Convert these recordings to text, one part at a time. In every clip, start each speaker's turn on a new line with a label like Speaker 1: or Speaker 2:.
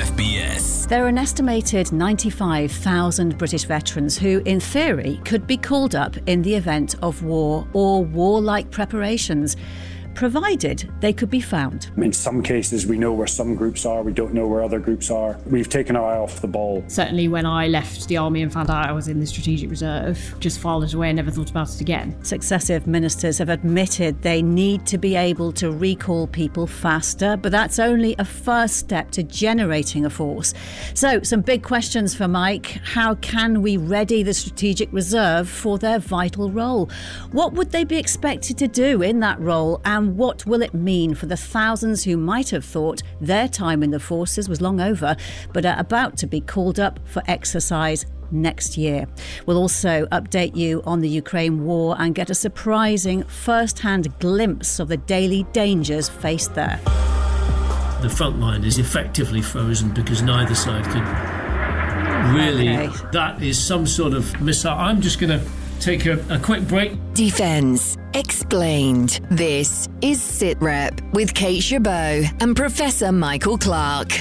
Speaker 1: BFBS.
Speaker 2: There are an estimated 95,000 British veterans who, in theory, could be called up in the event of war or warlike preparations, provided they could be found.
Speaker 3: In some cases, we know where some groups are, we don't know where other groups are. We've taken our eye off the ball.
Speaker 4: Certainly when I left the army and found out I was in the Strategic Reserve, just filed it away and never thought about it again.
Speaker 2: Successive ministers have admitted they need to be able to recall people faster, but that's only a first step to generating a force. So, some big questions for Mike. How can we ready the Strategic Reserve for their vital role? What would they be expected to do in that role, and what will it mean for the thousands who might have thought their time in the forces was long over, but are about to be called up for exercise next year? We'll also update you on the Ukraine war and get a surprising first-hand glimpse of the daily dangers faced there.
Speaker 5: The front line is effectively frozen because neither side could really... Okay. That is some sort of missile. I'm just going to take a quick break.
Speaker 6: Defence Explained. This is SITREP with Kate Chabot and Professor Michael Clark.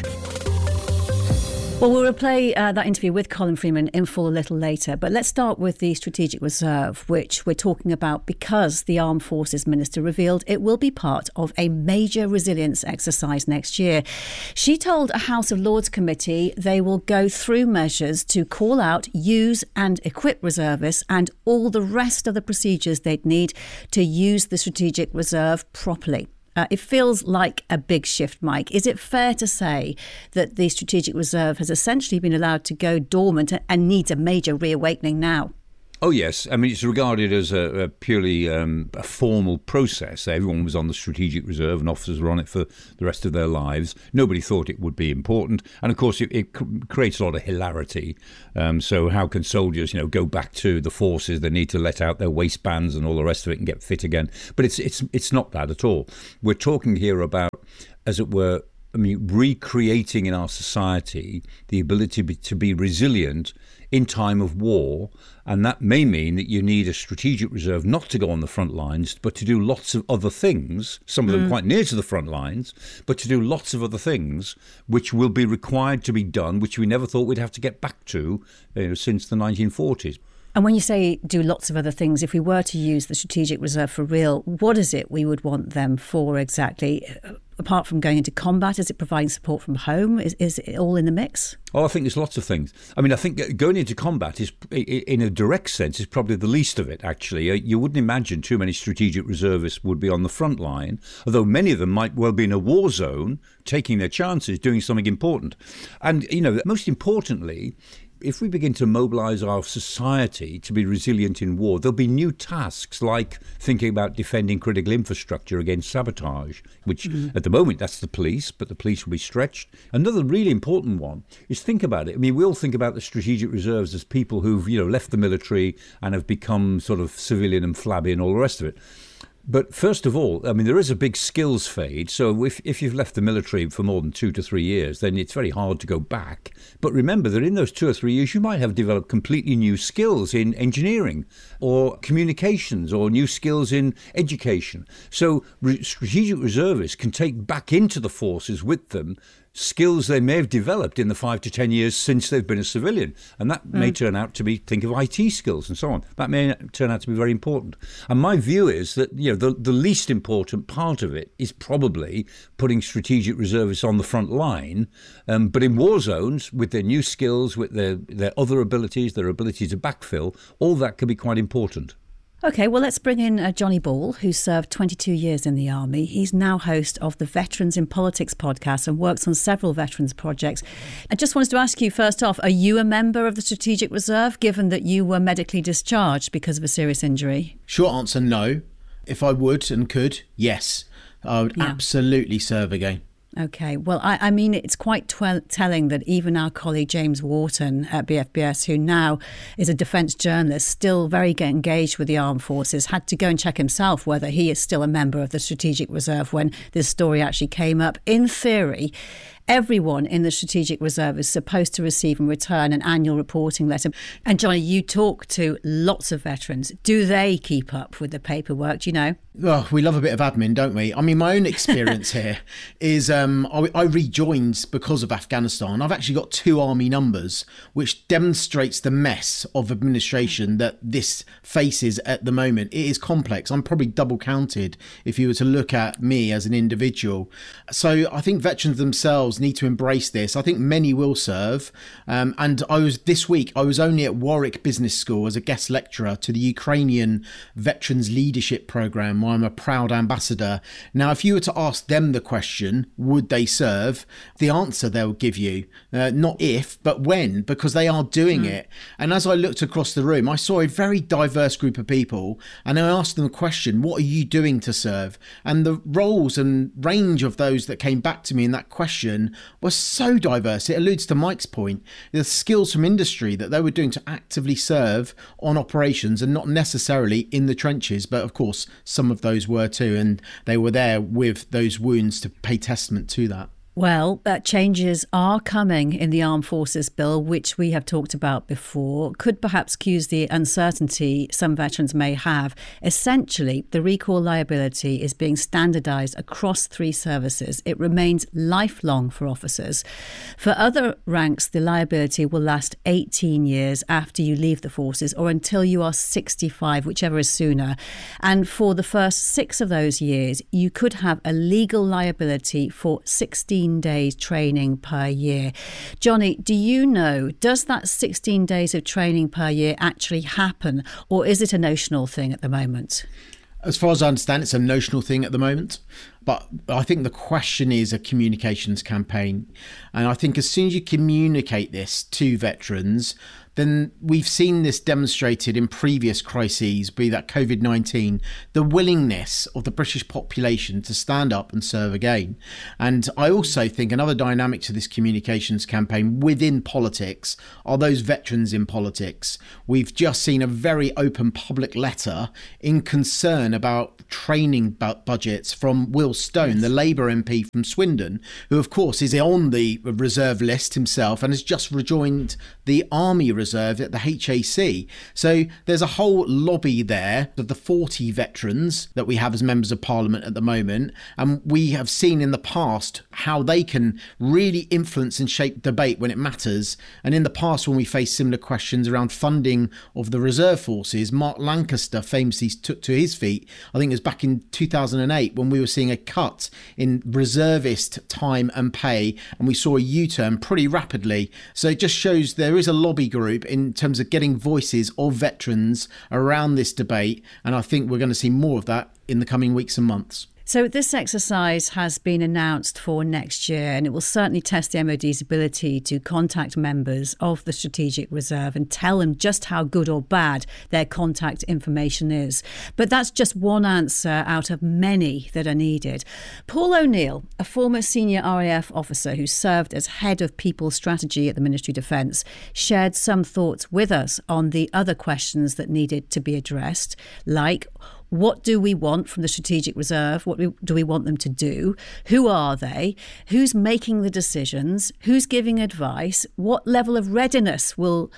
Speaker 2: Well, we'll replay that interview with Colin Freeman in full a little later, but let's start with the Strategic Reserve, which we're talking about because the Armed Forces Minister revealed it will be part of a major resilience exercise next year. She told a House of Lords committee they will go through measures to call out, use and equip reservists and all the rest of the procedures they'd need to use the Strategic Reserve properly. It feels like a big shift, Mike. Is it fair to say that the Strategic Reserve has essentially been allowed to go dormant and needs a major reawakening now?
Speaker 7: Oh, yes. I mean, it's regarded as a purely a formal process. Everyone was on the Strategic Reserve and officers were on it for the rest of their lives. Nobody thought it would be important. And, of course, it creates a lot of hilarity. So how can soldiers, go back to the forces? They need to let out their waistbands and all the rest of it and get fit again. But it's not that at all. We're talking here about, as it were, recreating in our society the ability to be resilient in time of war, and that may mean that you need a Strategic Reserve not to go on the front lines, but to do lots of other things, some of them quite near to the front lines, but to do lots of other things which will be required to be done, which we never thought we'd have to get back to since the 1940s.
Speaker 2: And when you say do lots of other things, if we were to use the Strategic Reserve for real, what is it we would want them for exactly? Apart from going into combat, is it providing support from home? Is it all in the mix?
Speaker 7: Oh, I think there's lots of things. I mean, I think going into combat is, in a direct sense, is probably the least of it, actually. You wouldn't imagine too many Strategic Reservists would be on the front line, although many of them might well be in a war zone, taking their chances, doing something important. And, most importantly, if we begin to mobilise our society to be resilient in war, there'll be new tasks like thinking about defending critical infrastructure against sabotage, which at the moment that's the police, but the police will be stretched. Another really important one is think about it. I mean, we all think about the Strategic Reserves as people who've, left the military and have become sort of civilian and flabby and all the rest of it. But first of all, I mean, there is a big skills fade. So if you've left the military for more than 2 to 3 years, then it's very hard to go back. But remember that in those 2 or 3 years, you might have developed completely new skills in engineering or communications or new skills in education. So Strategic Reservists can take back into the forces with them skills they may have developed in the 5 to 10 years since they've been a civilian. And that may turn out to be, think of IT skills and so on. That may turn out to be very important. And my view is that, the least important part of it is probably putting Strategic Reservists on the front line. But in war zones, with their new skills, with their other abilities, their ability to backfill, all that can be quite important.
Speaker 2: OK, well, let's bring in Johnny Ball, who served 22 years in the Army. He's now host of the Veterans in Politics podcast and works on several veterans projects. I just wanted to ask you, first off, are you a member of the Strategic Reserve, given that you were medically discharged because of a serious injury?
Speaker 8: Short answer, no. If I would and could, yes. I would absolutely serve again.
Speaker 2: OK, well, I mean, it's quite telling that even our colleague James Wharton at BFBS, who now is a defence journalist, still very engaged with the armed forces, had to go and check himself whether he is still a member of the Strategic Reserve when this story actually came up. In theory, everyone in the Strategic Reserve is supposed to receive and return an annual reporting letter. And Johnny, you talk to lots of veterans. Do they keep up with the paperwork? Do you know?
Speaker 8: Oh, we love a bit of admin, don't we? I mean, my own experience here is I rejoined because of Afghanistan. I've actually got 2 army numbers, which demonstrates the mess of administration that this faces at the moment. It is complex. I'm probably double counted if you were to look at me as an individual. So I think veterans themselves need to embrace this. I think many will serve. And this week, I was only at Warwick Business School as a guest lecturer to the Ukrainian Veterans Leadership Programme. I'm a proud ambassador. Now, if you were to ask them the question, would they serve? The answer they'll give you, not if, but when, because they are doing it. And as I looked across the room, I saw a very diverse group of people, and I asked them a question, what are you doing to serve? And the roles and range of those that came back to me in that question was so diverse. It alludes to Mike's point, the skills from industry that they were doing to actively serve on operations and not necessarily in the trenches, but of course, some of those were too, and they were there with those wounds to pay testament to that.
Speaker 2: Well, changes are coming in the Armed Forces Bill, which we have talked about before, could perhaps cause the uncertainty some veterans may have. Essentially, the recall liability is being standardised across 3 services. It remains lifelong for officers. For other ranks, the liability will last 18 years after you leave the forces or until you are 65, whichever is sooner. And for the first 6 of those years, you could have a legal liability for 16 days training per year. Johnny, do you know, does that 16 days of training per year actually happen, or is it a notional thing at the moment?
Speaker 8: As far as I understand, it's a notional thing at the moment. But I think the question is a communications campaign. And I think as soon as you communicate this to veterans, then we've seen this demonstrated in previous crises, be that COVID-19, the willingness of the British population to stand up and serve again. And I also think another dynamic to this communications campaign within politics are those veterans in politics. We've just seen a very open public letter in concern about training budgets from Will Stone, the Labour MP from Swindon, who of course is on the reserve list himself and has just rejoined the Army Reserve at the HAC. So there's a whole lobby there of the 40 veterans that we have as members of Parliament at the moment. And we have seen in the past how they can really influence and shape debate when it matters. And in the past, when we faced similar questions around funding of the reserve forces, Mark Lancaster famously took to his feet. I think it was back in 2008 when we were seeing a cut in reservist time and pay, and we saw a U-turn pretty rapidly. So it just shows there is a lobby group in terms of getting voices of veterans around this debate, and I think we're going to see more of that in the coming weeks and months.
Speaker 2: So this exercise has been announced for next year, and it will certainly test the MOD's ability to contact members of the Strategic Reserve and tell them just how good or bad their contact information is. But that's just one answer out of many that are needed. Paul O'Neill, a former senior RAF officer who served as head of people strategy at the Ministry of Defence, shared some thoughts with us on the other questions that needed to be addressed, like what do we want from the Strategic Reserve? What do we want them to do? Who are they? Who's making the decisions? Who's giving advice? What level of readiness will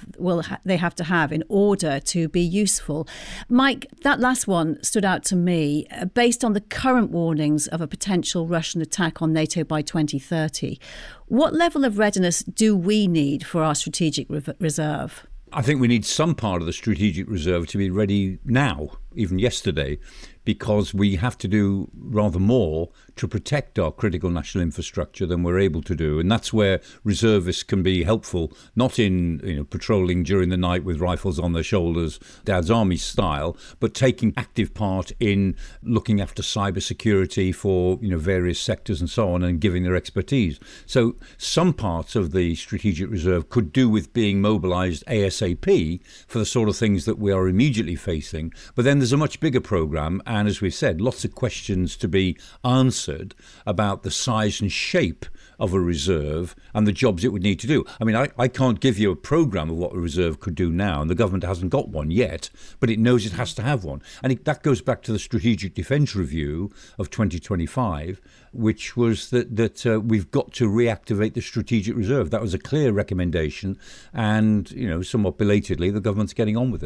Speaker 2: they have to have in order to be useful? Mike, that last one stood out to me. Based on the current warnings of a potential Russian attack on NATO by 2030, what level of readiness do we need for our Strategic Reserve?
Speaker 7: I think we need some part of the Strategic Reserve to be ready now, even yesterday, because we have to do rather more to protect our critical national infrastructure than we're able to do. And that's where reservists can be helpful, not in patrolling during the night with rifles on their shoulders, Dad's Army style, but taking active part in looking after cybersecurity for various sectors and so on, and giving their expertise. So some parts of the Strategic Reserve could do with being mobilised ASAP for the sort of things that we are immediately facing. But then there's a much bigger programme, and as we've said, lots of questions to be answered about the size and shape of a reserve and the jobs it would need to do. I mean, I can't give you a programme of what a reserve could do now, and the government hasn't got one yet, but it knows it has to have one. And that goes back to the Strategic Defence Review of 2025, which was that we've got to reactivate the Strategic Reserve. That was a clear recommendation, and, somewhat belatedly, the government's getting on with it.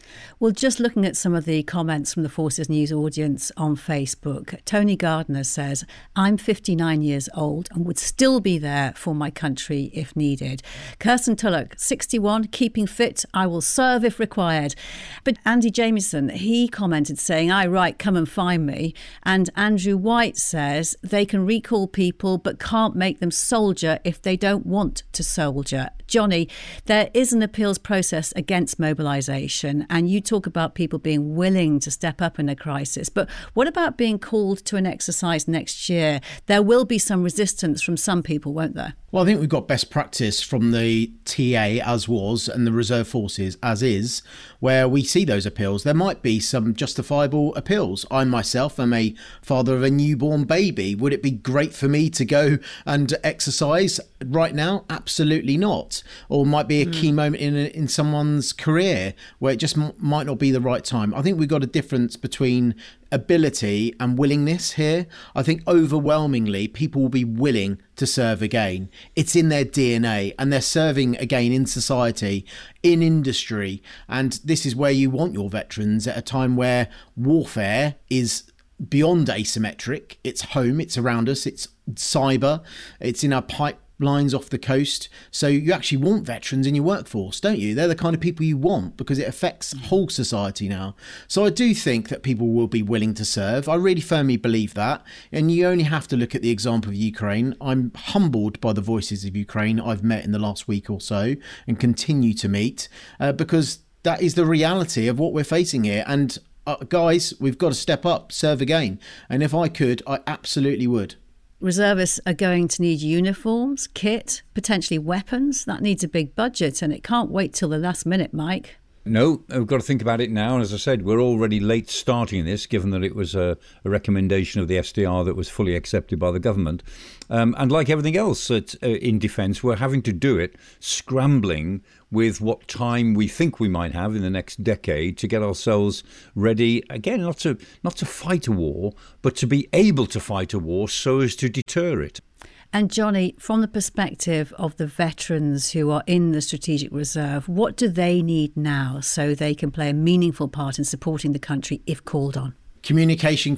Speaker 2: Well, just looking at some of the comments from the Forces News audience on Facebook, Tony Gardner says, I'm 59 years old and would still be there for my country if needed. Kirsten Tulloch, 61, keeping fit, I will serve if required. But Andy Jamieson, he commented saying, aye, right, come and find me. And Andrew White says they can recall people but can't make them soldier if they don't want to soldier. Johnny, there is an appeals process against mobilisation, and you talk about people being willing to step up in a crisis. But what about being called to an exercise next year? There will be some resistance from some people, won't there?
Speaker 8: Well, I think we've got best practice from the TA as was and the reserve forces as is, where we see those appeals. There might be some justifiable appeals. I myself am a father of a newborn baby. Would it be great for me to go and exercise right now? Absolutely not. Or might be a key moment in someone's career where it just might not be the right time. I think we've got a difference between ability and willingness here. I think overwhelmingly people will be willing to serve again. It's in their DNA, and they're serving again in society, in industry. And this is where you want your veterans at a time where warfare is beyond asymmetric. It's home, it's around us, it's cyber, it's in our pipelines off the coast. So you actually want veterans in your workforce, don't you? They're the kind of people you want because it affects whole society now. So I do think that people will be willing to serve. I really firmly believe that. And you only have to look at the example of Ukraine. I'm humbled by the voices of Ukraine I've met in the last week or so and continue to meet because that is the reality of what we're facing here. And guys, we've got to step up, serve again. And if I could, I absolutely would.
Speaker 2: Reservists are going to need uniforms, kit, potentially weapons. That needs a big budget, and it can't wait till the last minute, Mike.
Speaker 7: No, we've got to think about it now. And as I said, we're already late starting this, given that it was a recommendation of the SDR that was fully accepted by the government. And like everything else in defence, we're having to do it scrambling with what time we think we might have in the next decade to get ourselves ready, again, not to fight a war, but to be able to fight a war so as to deter it.
Speaker 2: And Johnny, from the perspective of the veterans who are in the Strategic Reserve, what do they need now so they can play a meaningful part in supporting the country if called on? Communication.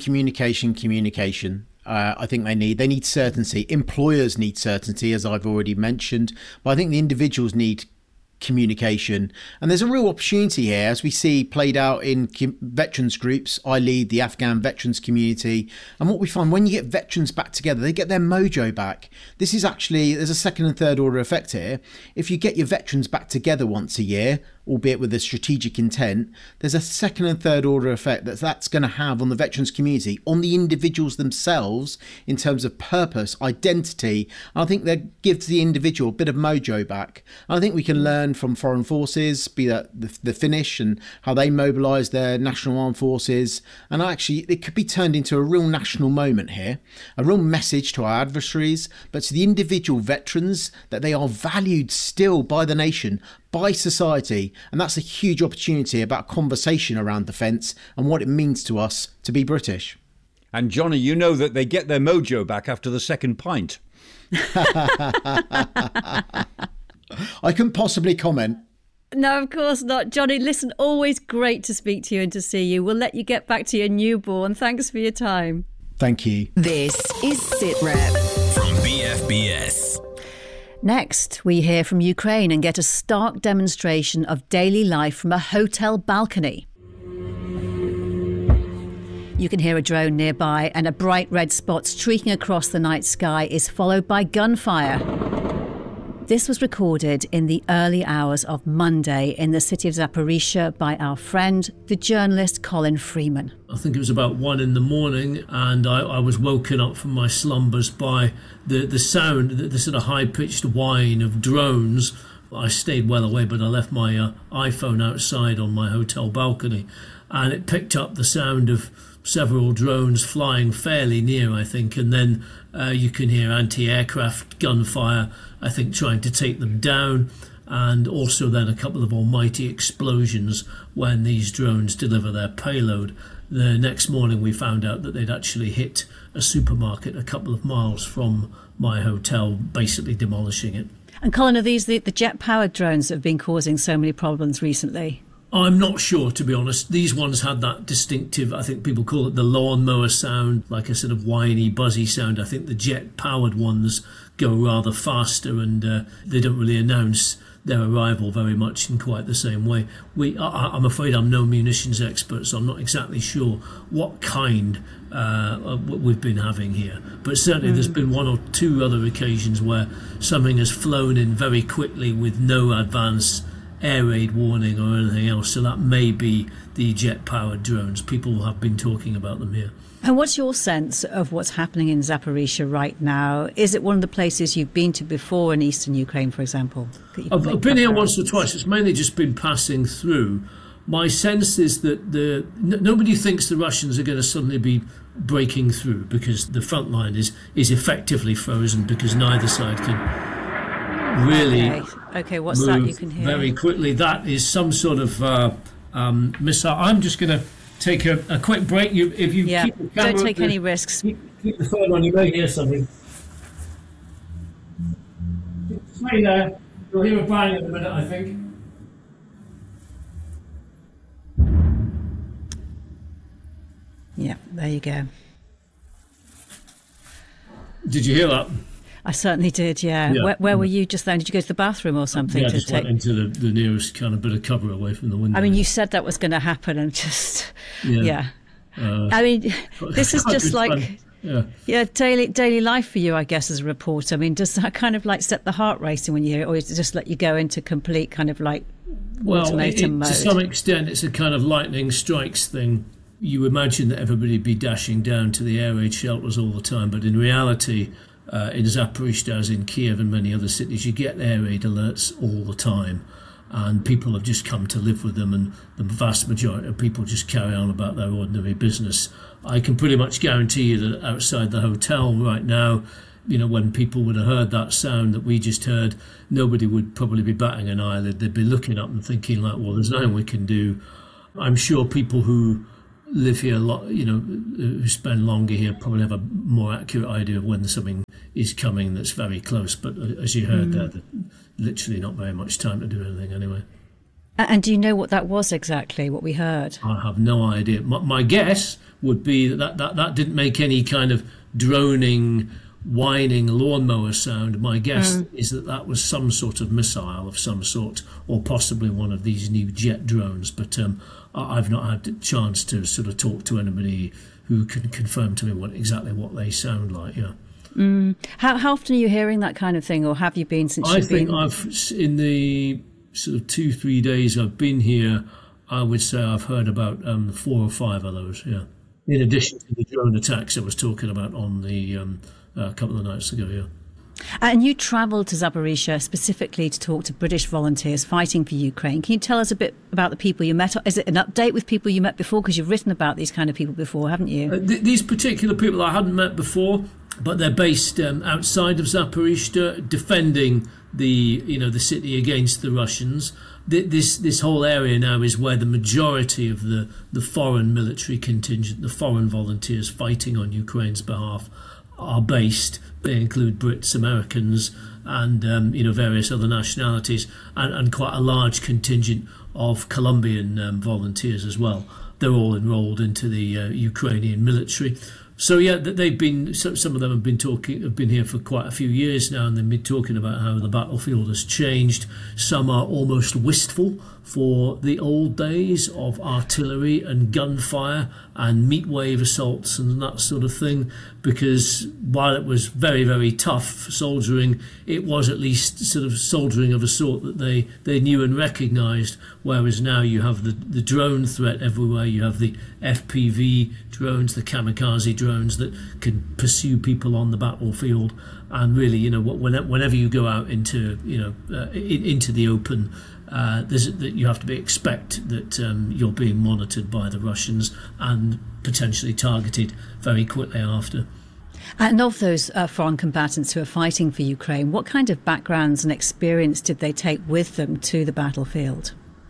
Speaker 8: I think they need certainty. Employers need certainty, as I've already mentioned, but I think the individuals need communication. And there's a real opportunity here, as we see played out in veterans groups. I lead the Afghan veterans community, and what we find when you get veterans back together, they get their mojo back. This is actually, there's a second and third order effect here. If you get your veterans back together once a year, albeit with a strategic intent, there's a second and third order effect that's going to have on the veterans community, on the individuals themselves in terms of purpose, identity. I think that gives the individual a bit of mojo back. I think we can learn from foreign forces, be that the Finnish and how they mobilise their national armed forces. And actually, it could be turned into a real national moment here, a real message to our adversaries, but to the individual veterans that they are valued still by the nation, by society, and that's a huge opportunity about conversation around defence and what it means to us to be British.
Speaker 7: And Johnny, you know that they get their mojo back after the second pint.
Speaker 8: I couldn't possibly comment.
Speaker 2: No, of course not. Johnny, listen, always great to speak to you and to see you. We'll let you get back to your newborn. Thanks for your time.
Speaker 8: Thank you.
Speaker 6: This is SitRep
Speaker 1: from BFBS.
Speaker 2: Next, we hear from Ukraine and get a stark demonstration of daily life from a hotel balcony. You can hear a drone nearby, and a bright red spot streaking across the night sky is followed by gunfire. This was recorded in the early hours of Monday in the city of Zaporizhzhia by our friend, the journalist Colin Freeman.
Speaker 5: I think it was about 1 a.m, and I was woken up from my slumbers by the sound, the sort of high-pitched whine of drones. I stayed well away, but I left my iPhone outside on my hotel balcony, and it picked up the sound of several drones flying fairly near, I think, and then you can hear anti-aircraft gunfire, I think, trying to take them down, and also then a couple of almighty explosions when these drones deliver their payload. The next morning we found out that they'd actually hit a supermarket a couple of miles from my hotel, basically demolishing it.
Speaker 2: And Colin, are these the jet-powered drones that have been causing so many problems recently?
Speaker 5: I'm not sure, to be honest. These ones had that distinctive, I think people call it the lawnmower sound, like a sort of whiny, buzzy sound. I think the jet-powered ones go rather faster, and they don't really announce their arrival very much in quite the same way. I'm afraid I'm no munitions expert, so I'm not exactly sure what kind we've been having here. But certainly there's been one or two other occasions where something has flown in very quickly with no advance air raid warning or anything else. So that may be the jet-powered drones. People have been talking about them here.
Speaker 2: And what's your sense of what's happening in Zaporizhzhia right now? Is it one of the places you've been to before in eastern Ukraine, for example?
Speaker 5: I've been here once or twice. It's mainly just been passing through. My sense is that nobody thinks the Russians are going to suddenly be breaking through, because the front line is effectively frozen, because neither side can really
Speaker 2: okay. What's that you can hear?
Speaker 5: Very quickly. That is some sort of missile. I'm just going to take a quick break. If you keep the camera,
Speaker 2: don't take any risks.
Speaker 5: Keep the phone on. You may hear something. Stay there. You'll hear a bang in a minute, I think.
Speaker 2: Yeah, there you go.
Speaker 5: Did you hear that?
Speaker 2: I certainly did, yeah. Where were you just then? Did you go to the bathroom or something?
Speaker 5: Yeah, I just went into the nearest kind of bit of cover away from the window.
Speaker 2: I mean, you said that was going to happen, and just, I mean, this is just like, daily life for you, I guess, as a reporter. I mean, does that kind of like set the heart racing when you hear it, or does it just let you go into complete kind of like ultimatum mode?
Speaker 5: To some extent, it's a kind of lightning strikes thing. You imagine that everybody would be dashing down to the air raid shelters all the time, but in reality, in Zaporizhzhia, as in Kiev and many other cities, you get air raid alerts all the time, and people have just come to live with them, and the vast majority of people just carry on about their ordinary business. I can pretty much guarantee you that outside the hotel right now, you know, when people would have heard that sound that we just heard, nobody would probably be batting an eyelid. They'd be looking up and thinking like, well, there's nothing we can do. I'm sure people who live here a lot, you know, who spend longer here probably have a more accurate idea of when something is coming that's very close. But as you heard there, literally not very much time to do anything anyway.
Speaker 2: And do you know what that was exactly, what we heard?
Speaker 5: I have no idea. My guess would be that didn't make any kind of droning, whining lawnmower sound. My guess is that was some sort of missile of some sort, or possibly one of these new jet drones. But I've not had a chance to sort of talk to anybody who can confirm to me exactly what they sound like. Yeah.
Speaker 2: How often are you hearing that kind of thing, or have you been since you've been?
Speaker 5: I think in the sort of 2-3 days I've been here, I would say I've heard about 4 or 5 of those. Yeah. In addition to the drone attacks I was talking about on the a couple of nights ago. Yeah.
Speaker 2: And you travelled to Zaporizhzhia specifically to talk to British volunteers fighting for Ukraine. Can you tell us a bit about the people you met? Is it an update with people you met before? Because you've written about these kind of people before, haven't you?
Speaker 5: These particular people I hadn't met before, but they're based outside of Zaporizhzhia, defending the city against the Russians. This whole area now is where the majority of the foreign military contingent, the foreign volunteers fighting on Ukraine's behalf, are based. They include Brits, Americans, and various other nationalities, and quite a large contingent of Colombian volunteers as well. They're all enrolled into the Ukrainian military. So yeah, they've been. Some of them have been here for quite a few years now, and they've been talking about how the battlefield has changed. Some are almost wistful for the old days of artillery and gunfire and meat wave assaults and that sort of thing, because while it was very, very tough soldiering, it was at least sort of soldiering of a sort that they knew and recognised, whereas now you have the drone threat everywhere. You have the FPV drones, the kamikaze drones that can pursue people on the battlefield, and really, whenever you go out into the open, you have to expect that you're being monitored by the Russians and potentially targeted very quickly after.
Speaker 2: And of those foreign combatants who are fighting for Ukraine, what kind of backgrounds and experience did they take with them to the battlefield?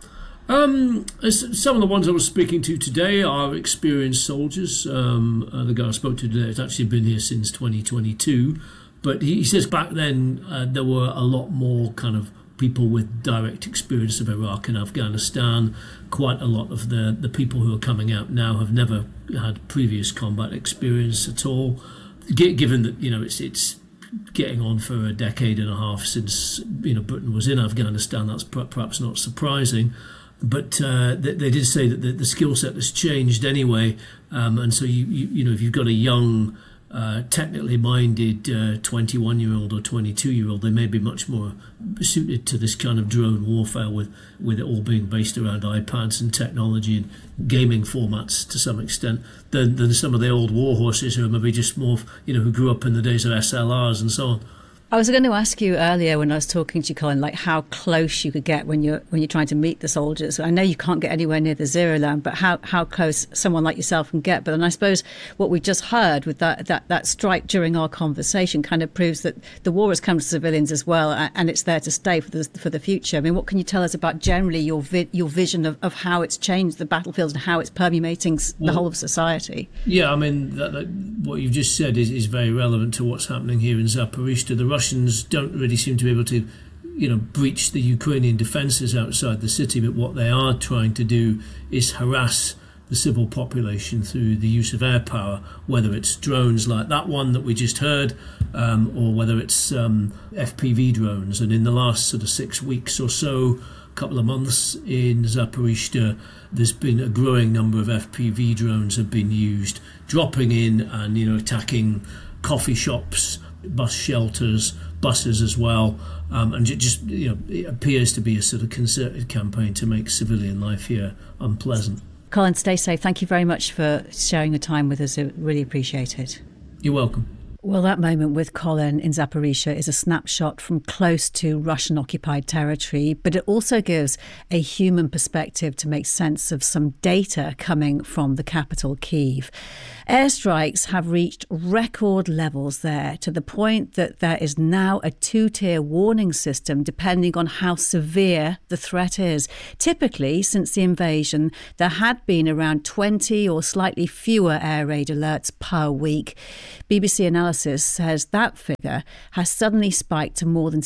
Speaker 5: Some of the ones I was speaking to today are experienced soldiers. The guy I spoke to today has actually been here since 2022. But he says back then there were a lot more kind of people with direct experience of Iraq and Afghanistan. Quite a lot of the people who are coming out now have never had previous combat experience at all. Given that it's getting on for a decade and a half since Britain was in Afghanistan, that's perhaps not surprising. But they did say that the skill set has changed anyway, and so if you've got a young, technically minded 21-year-old or 22-year-old, they may be much more suited to this kind of drone warfare, with it all being based around iPads and technology and gaming formats to some extent, than some of the old war horses who are maybe just more, who grew up in the days of SLRs and so on.
Speaker 2: I was going to ask you earlier when I was talking to you, Colin, like how close you could get when you're trying to meet the soldiers. I know you can't get anywhere near the Zero Land, but how close someone like yourself can get. But then I suppose what we just heard with that strike during our conversation kind of proves that the war has come to civilians as well, and it's there to stay for the future. I mean, what can you tell us about generally your vision of how it's changed the battlefields and how it's permeating the whole of society?
Speaker 5: Yeah, I mean, what you've just said is very relevant to what's happening here in Zaporizhzhia. The Russians don't really seem to be able to, breach the Ukrainian defences outside the city, but what they are trying to do is harass the civil population through the use of air power, whether it's drones like that one that we just heard, or whether it's FPV drones. And in the last sort of 6 weeks or so, couple of months in Zaporizhzhia, there's been a growing number of FPV drones have been used, dropping in and attacking coffee shops, bus shelters, buses as well, and it appears to be a sort of concerted campaign to make civilian life here unpleasant.
Speaker 2: Colin, stay safe. Thank you very much for sharing your time with us. I really appreciate it.
Speaker 5: You're welcome.
Speaker 2: Well, that moment with Colin in Zaporizhzhia is a snapshot from close to Russian-occupied territory, but it also gives a human perspective to make sense of some data coming from the capital, Kyiv. Airstrikes have reached record levels there, to the point that there is now a two-tier warning system depending on how severe the threat is. Typically, since the invasion, there had been around 20 or slightly fewer air raid alerts per week. BBC Analysis says that figure has suddenly spiked to more than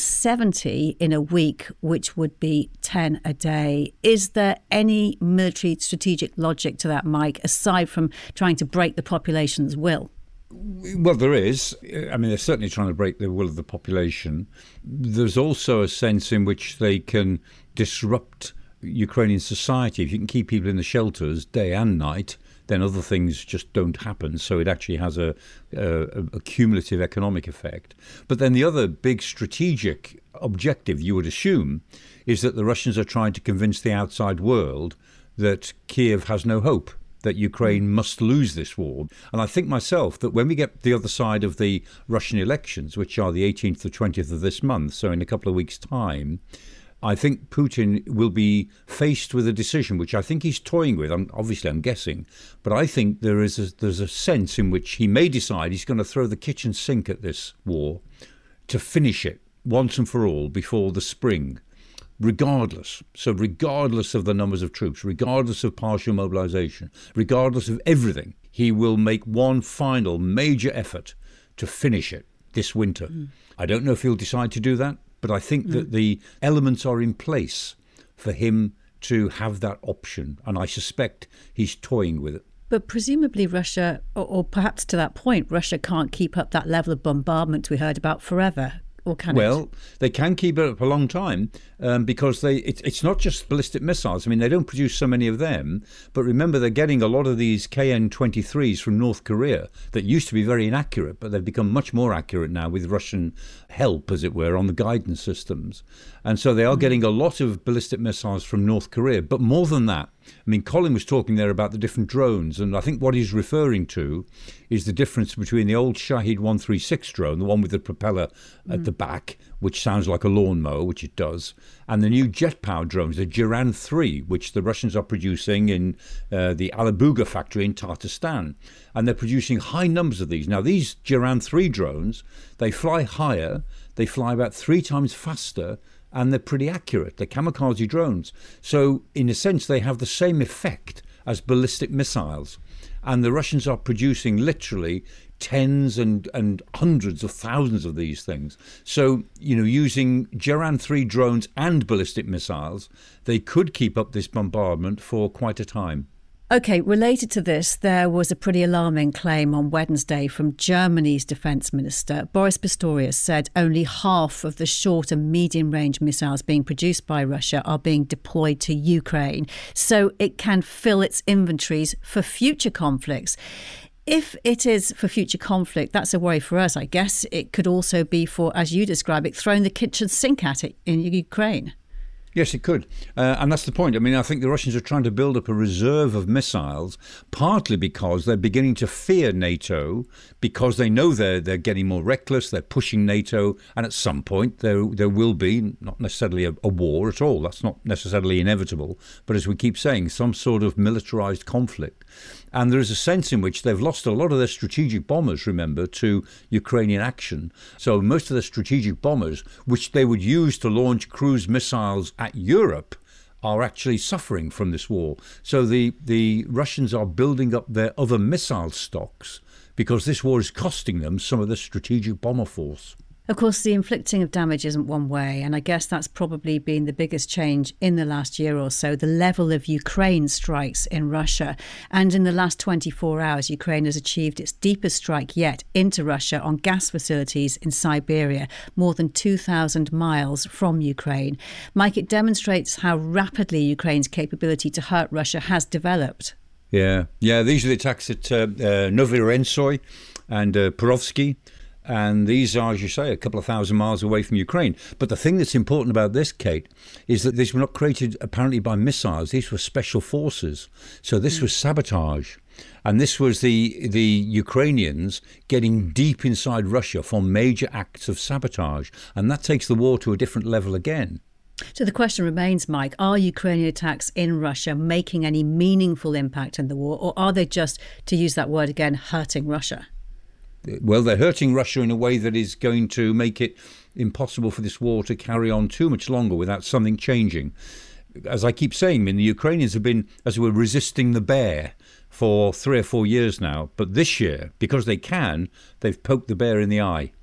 Speaker 2: 70 in a week, which would be 10 a day. Is there any military strategic logic to that, Mike, aside from trying to break the population's will?
Speaker 7: Well, there is. I mean, they're certainly trying to break the will of the population. There's also a sense in which they can disrupt Ukrainian society. If you can keep people in the shelters day and night, then other things just don't happen. So it actually has a cumulative economic effect. But then the other big strategic objective, you would assume, is that the Russians are trying to convince the outside world that Kyiv has no hope, that Ukraine must lose this war. And I think myself that when we get the other side of the Russian elections, which are the 18th or 20th of this month, so in a couple of weeks' time, I think Putin will be faced with a decision, which I think he's toying with. I'm guessing. But I think there's a sense in which he may decide he's going to throw the kitchen sink at this war to finish it once and for all before the spring, regardless. So regardless of the numbers of troops, regardless of partial mobilization, regardless of everything, he will make one final major effort to finish it this winter. I don't know if he'll decide to do that, but I think that the elements are in place for him to have that option, and I suspect he's toying with it.
Speaker 2: But presumably Russia, or perhaps to that point, Russia can't keep up that level of bombardment we heard about forever. Or can
Speaker 7: Well, they can keep it up a long time because it's not just ballistic missiles. I mean, they don't produce so many of them. But remember, they're getting a lot of these KN-23s from North Korea that used to be very inaccurate, but they've become much more accurate now with Russian help, as it were, on the guidance systems. And so they are getting a lot of ballistic missiles from North Korea. But more than that, I mean, Colin was talking there about the different drones, and I think what he's referring to is the difference between the old Shahed 136 drone, the one with the propeller at the back, which sounds like a lawnmower, which it does, and the new jet-powered drones, the Jiran 3, which the Russians are producing in the Alabuga factory in Tatarstan. And they're producing high numbers of these. Now, these Jiran 3 drones, they fly higher, they fly about 3 times faster, and they're pretty accurate. They're kamikaze drones. So, in a sense, they have the same effect as ballistic missiles. And the Russians are producing literally tens and hundreds of thousands of these things. So, using Geran 3 drones and ballistic missiles, they could keep up this bombardment for quite a time.
Speaker 2: OK, related to this, there was a pretty alarming claim on Wednesday from Germany's defence minister. Boris Pistorius said only half of the short and medium-range missiles being produced by Russia are being deployed to Ukraine, so it can fill its inventories for future conflicts. If it is for future conflict, that's a worry for us, I guess. It could also be for, as you describe it, throwing the kitchen sink at it in Ukraine.
Speaker 7: Yes, it could. And that's the point. I mean, I think the Russians are trying to build up a reserve of missiles, partly because they're beginning to fear NATO, because they know they're getting more reckless, they're pushing NATO, and at some point there will be, not necessarily a war at all, that's not necessarily inevitable, but as we keep saying, some sort of militarized conflict. And there is a sense in which they've lost a lot of their strategic bombers, remember, to Ukrainian action. So most of the strategic bombers, which they would use to launch cruise missiles at Europe, are actually suffering from this war. So the Russians are building up their other missile stocks because this war is costing them some of the strategic bomber force.
Speaker 2: Of course, the inflicting of damage isn't one way, and I guess that's probably been the biggest change in the last year or so, the level of Ukraine strikes in Russia. And in the last 24 hours, Ukraine has achieved its deepest strike yet into Russia on gas facilities in Siberia, more than 2,000 miles from Ukraine. Mike, it demonstrates how rapidly Ukraine's capability to hurt Russia has developed.
Speaker 7: Yeah, these are the attacks at Novorossiysk and Perovsky. And these are, as you say, a couple of thousand miles away from Ukraine. But the thing that's important about this, Kate, is that these were not created apparently by missiles. These were special forces. So this was sabotage. And this was the Ukrainians getting deep inside Russia for major acts of sabotage. And that takes the war to a different level again.
Speaker 2: So the question remains, Mike, are Ukrainian attacks in Russia making any meaningful impact in the war? Or are they just, to use that word again, hurting Russia?
Speaker 7: Well, they're hurting Russia in a way that is going to make it impossible for this war to carry on too much longer without something changing. As I keep saying, I mean, the Ukrainians have been, as it were, resisting the bear for 3 or 4 years now. But this year, because they can, they've poked the bear in the eye.